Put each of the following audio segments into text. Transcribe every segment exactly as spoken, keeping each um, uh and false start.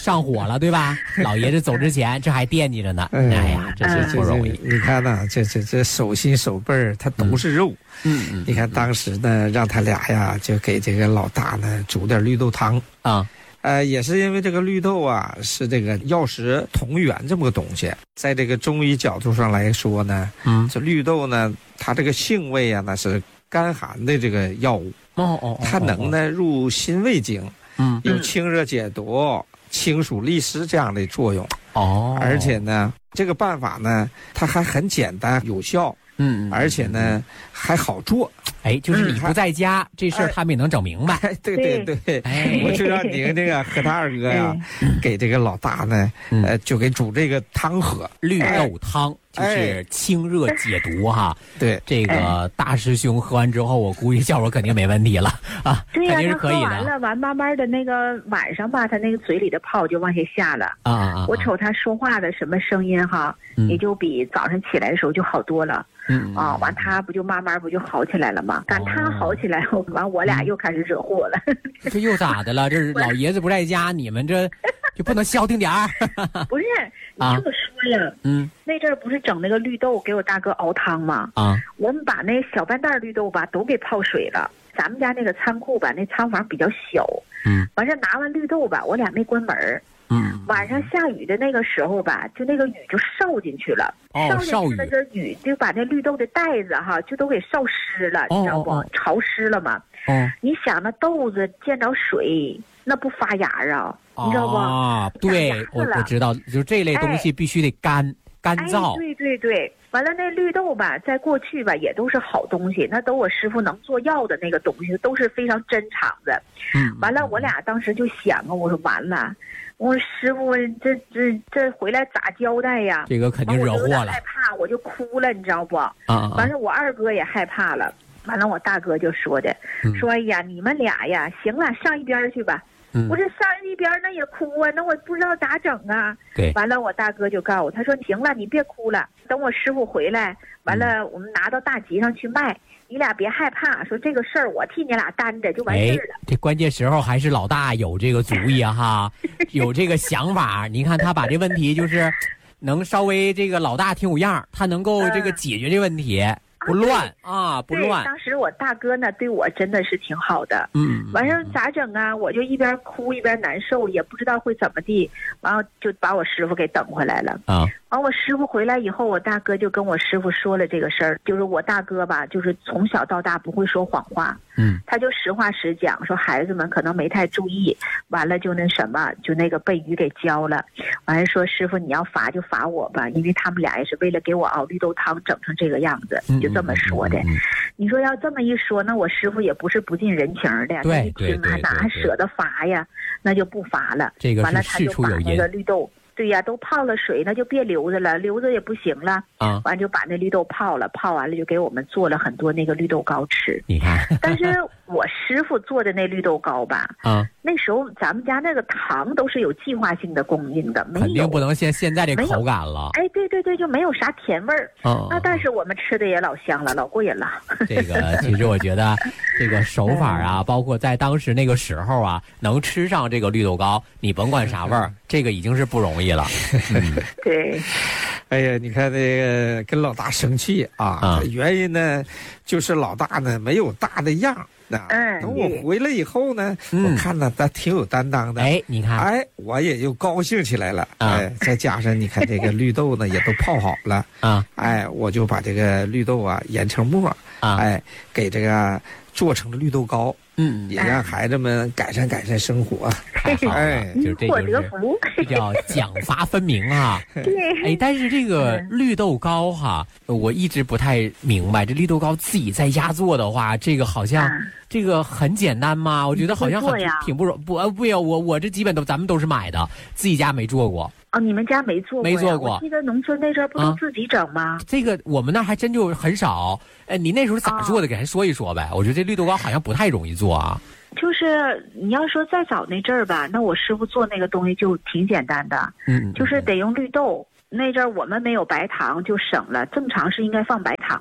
上火了，对吧？老爷子走之前这还惦记着呢。哎呀，这是不容易。 你看呐，这这这手心手背儿，它都是肉。 嗯嗯。 你看当时呢，让他俩呀，就给这个老大呢煮点绿豆汤啊。 呃，也是因为这个绿豆啊，是这个药食同源这么个东西，在这个中医角度上来说呢，嗯，这绿豆呢，它这个性味啊，那是甘寒的这个药物， 哦哦， 它能呢入心胃经，嗯，有清热解毒、清暑利湿这样的作用，哦，而且呢，这个办法呢，它还很简单有效。嗯，而且呢还好做， 哎，就是你不在家，嗯、这事儿他们也能整明白。 哎、对对对，哎、我就让您这个和他二哥呀，给这个老大呢，嗯、呃，就给煮这个汤喝， 绿豆汤。就是清热解毒哈， 对， 这个大师兄喝完之后，我估计效果肯定没问题了啊， 对呀、 肯定是可以的。 他喝完了，完慢慢的那个晚上吧，他那个嘴里的泡就往下下了啊啊！我瞅他说话的什么声音哈，嗯、也就比早上起来的时候就好多了。嗯啊，完他不就慢慢不就好起来了吗？赶他好起来，完我俩又开始惹祸了。 这又咋的了？这是老爷子不在家，你们这就不能消停点儿？ 不是，你这么说呀？嗯，那阵儿不是整那个绿豆给我大哥熬汤吗？啊，我们把那小半袋绿豆吧都给泡水了。咱们家那个仓库吧，那仓房比较小。嗯，完事拿完绿豆吧，我俩没关门。嗯，晚上下雨的那个时候吧，就那个雨就烧进去了， 哦、 烧进去了，这雨就把那绿豆的袋子哈，就都给烧湿了，哦、你知道不？哦、潮湿了嘛。哦，你想那豆子见着水，那不发芽啊？哦、你知道不？ 啊，对，我我知道，就这类东西必须得干、哎、干燥。 哎、对对对。完了，那绿豆吧，在过去吧，也都是好东西，那都我师傅能做药的那个东西，都是非常珍藏的。嗯，完了，我俩当时就想啊，我说完了，我说师傅，这这这回来咋交代呀？ 这个肯定惹祸了。 害怕，我就哭了，你知道不？啊啊！完了，我二哥也害怕了。完了，我大哥就说的，嗯、说哎呀，你们俩呀，行了，上一边去吧。嗯、我这上一边那也哭啊，那我不知道咋整啊。 对， 完了我大哥就告诉我，他说行了，你别哭了，等我师傅回来，完了我们拿到大集上去卖，你俩别害怕，说这个事儿我替你俩担着就完事儿了。 哎，这关键时候还是老大有这个主意啊哈，有这个想法。你看他把这问题就是能稍微这个老大挺有样，他能够这个解决这问题。嗯不乱啊，不乱。 当时我大哥呢，对我真的是挺好的。嗯，完事咋整啊？我就一边哭一边难受，也不知道会怎么地，完了就把我师傅给等回来了。啊，完我师傅回来以后，我大哥就跟我师傅说了这个事儿，就是我大哥吧，就是从小到大不会说谎话。嗯，他就实话实讲，说孩子们可能没太注意，完了就那什么，就那个被雨给浇了。完了说师傅你要罚就罚我吧，因为他们俩也是为了给我熬绿豆汤整成这个样子。嗯，就这么说的。嗯嗯嗯、你说要这么一说，那我师傅也不是不近人情的， 对对对，哪还舍得罚呀？那就不罚了。 这个完了他就把那个绿豆。对呀，都泡了水，那就别留着了，留着也不行了。啊，完就把那绿豆泡了，泡完了就给我们做了很多那个绿豆糕吃。 你看， 但是我师傅做的那绿豆糕吧，啊，那时候咱们家那个糖都是有计划性的供应的，没有肯定不能像现在这口感了。 哎，对对对，就没有啥甜味儿。啊，那但是我们吃的也老香了，老过瘾了。 这个其实我觉得这个手法啊，包括在当时那个时候啊，能吃上这个绿豆糕，你甭管啥味儿，这个已经是不容易了。 嗯、对， 哎呀，你看那个跟老大生气啊，啊原因呢，就是老大呢没有大的样。啊，嗯，等我回来以后呢，嗯、我看呢他挺有担当的。 哎，你看， 哎，我也就高兴起来了。啊、哎，再加上你看这个绿豆呢也都泡好了啊，哎，我就把这个绿豆啊研成沫啊，哎，给这个做成了绿豆糕。嗯，也让孩子们改善改善生活。 太好了，哎，就这就是这叫奖罚分明啊。 对， 哎，但是这个绿豆糕哈，我一直不太明白，这绿豆糕自己在家做的话，这个好像、嗯、这个很简单吗？我觉得好像很挺不容不呃不呀，我我这基本都咱们都是买的，自己家没做过。 哦，你们家没做过？ 没做过。 我记得农村那阵儿不都自己整吗、 啊？这个我们那还真就很少。哎，你那时候咋做的？给人说一说呗。我觉得这绿豆糕好像不太容易做啊。 就是你要说再早那阵儿吧，那我师傅做那个东西就挺简单的。嗯，就是得用绿豆。那阵儿我们没有白糖，就省了。正常是应该放白糖的。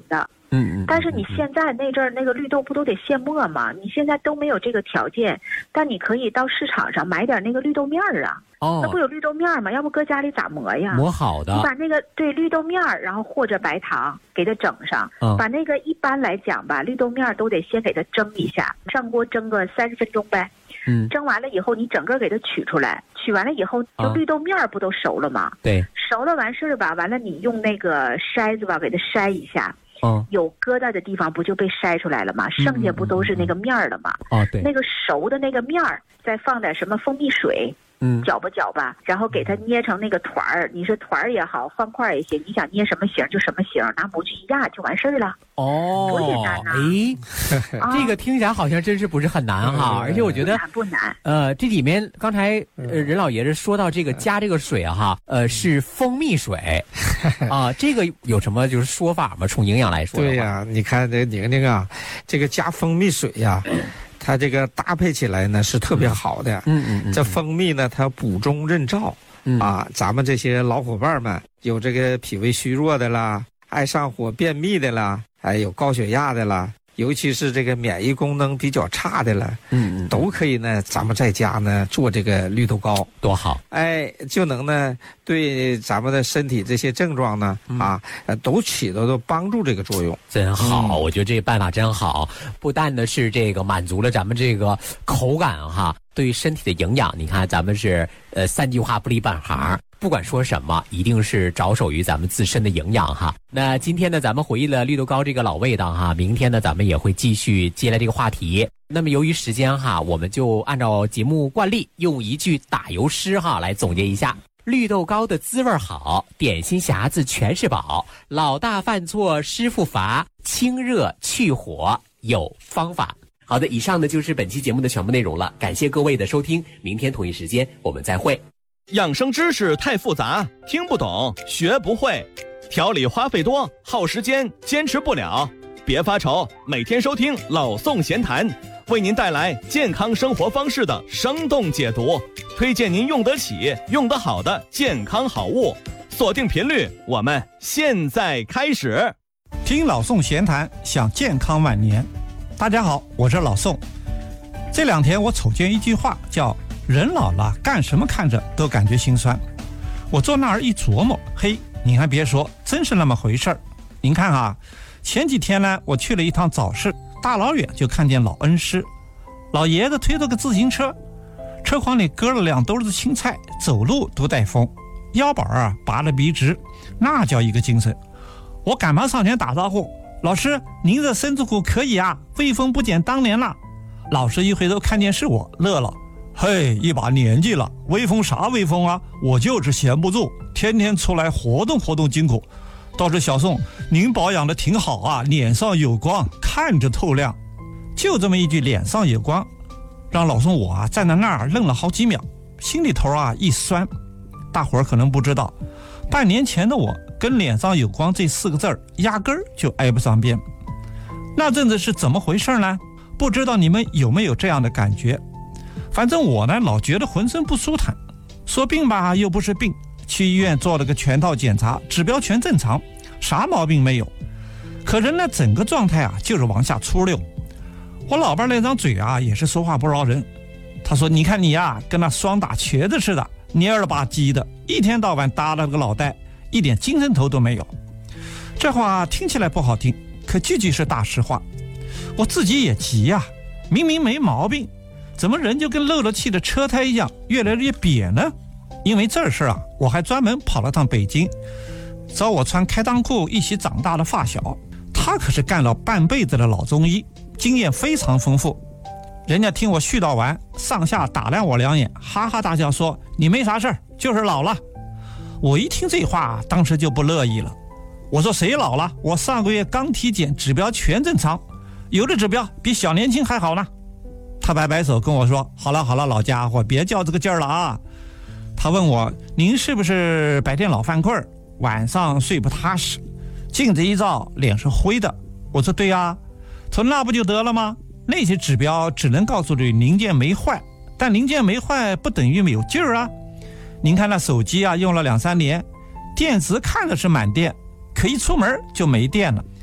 嗯嗯。但是你现在那阵儿那个绿豆不都得现磨吗？你现在都没有这个条件，但你可以到市场上买点那个绿豆面儿啊。哦。那不有绿豆面吗？要不搁家里咋磨呀？ 磨好的。 你把那个对绿豆面儿，然后和着白糖给它整上。嗯。把那个一般来讲吧，绿豆面都得先给它蒸一下，上锅蒸个三十分钟呗。嗯。蒸完了以后，你整个给它取出来，取完了以后，就绿豆面不都熟了吗？ 对。 熟了完事儿吧，完了你用那个筛子吧给它筛一下。哦。有疙瘩的地方不就被筛出来了吗？剩下不都是那个面了吗？ 哦，对。 那个熟的那个面儿，再放点什么蜂蜜水。嗯，搅吧搅吧，然后给它捏成那个团儿。你说团儿也好，方块也行，你想捏什么形就什么形，拿模具一压就完事儿了。哦，多简单呐！ 哎，这个听起来好像真是不是很难哈，而且我觉得不难不难。 呃，这里面刚才呃任老爷子说到这个加这个水哈，呃是蜂蜜水啊，这个有什么就是说法吗？从营养来说？ 对呀，你看这宁宁啊，这个加蜂蜜水呀。它这个搭配起来呢是特别好的，嗯嗯嗯，这蜂蜜呢它补中润燥，嗯啊，咱们这些老伙伴们有这个脾胃虚弱的啦，爱上火便秘的啦，还有高血压的啦，尤其是这个免疫功能比较差的了，嗯嗯，都可以呢，咱们在家呢做这个绿豆糕， 多好， 哎，就能呢对咱们的身体这些症状呢、嗯、啊，都起到都帮助这个作用， 真好、嗯，我觉得这个办法真好，不但的是这个满足了咱们这个口感哈，对于身体的营养，你看咱们是呃三句话不离半行。不管说什么，一定是着手于咱们自身的营养哈。那今天呢，咱们回忆了绿豆糕这个老味道哈，明天呢，咱们也会继续接来这个话题。那么由于时间哈，我们就按照节目惯例，用一句打油诗哈来总结一下：绿豆糕的滋味好，点心匣子全是宝，老大犯错师傅罚，清热去火有方法。好的，以上呢就是本期节目的全部内容了，感谢各位的收听，明天同一时间我们再会。 养生知识太复杂，听不懂学不会，调理花费多耗时间，坚持不了。别发愁，每天收听老宋闲谈，为您带来健康生活方式的生动解读，推荐您用得起用得好的健康好物。锁定频率，我们现在开始听老宋闲谈，想健康晚年。大家好，我是老宋。这两天我瞅见一句话，叫人老了干什么看着都感觉心酸。我坐那儿一琢磨，嘿，您还别说，真是那么回事儿。您看啊，前几天呢，我去了一趟早市，大老远就看见老恩师，老爷子推着个自行车，车筐里搁了两兜子青菜，走路都带风，腰板啊拔得笔直，那叫一个精神。我赶忙上前打招呼，老师，您这身子骨可以啊，威风不减当年了。老师一回头看见是我，乐了。嘿，一把年纪了，威风啥威风啊？我就是闲不住，天天出来活动活动筋骨。倒是小宋，您保养的挺好啊，脸上有光，看着透亮。就这么一句脸上有光，让老宋我啊站在那儿愣了好几秒，心里头啊一酸。大伙儿可能不知道，半年前的我跟脸上有光这四个字儿压根儿就挨不上边。那阵子是怎么回事呢？不知道你们有没有这样的感觉？反正我呢老觉得浑身不舒坦，说病吧又不是病，去医院做了个全套检查，指标全正常，啥毛病没有，可人呢整个状态啊就是往下出溜。我老伴那张嘴啊也是说话不饶人，他说你看你啊跟那双打瘸子似的，蔫了吧唧的，一天到晚耷拉个脑袋，一点精神头都没有。这话听起来不好听，可句句是大实话。我自己也急呀、啊，明明没毛病，怎么人就跟漏了气的车胎一样越来越瘪呢？因为这事啊，我还专门跑了趟北京，找我穿开裆裤一起长大的发小，他可是干了半辈子的老中医，经验非常丰富。人家听我絮叨完，上下打量我两眼，哈哈大笑说：“你没啥事儿，就是老了。”我一听这话，当时就不乐意了。我说：“谁老了？我上个月刚体检，指标全正常，有的指标比小年轻还好呢。”他摆摆手跟我说：“好了好了，老家伙，别较这个劲儿了啊。”他问我：“您是不是白天老犯困，晚上睡不踏实？镜子一照，脸是灰的。”我说：“对呀。”他说：“那不就得了吗？那些指标只能告诉你零件没坏，但零件没坏不等于没有劲儿啊。您看那手机啊，用了两三年，电池看着是满电，可一出门就没电了。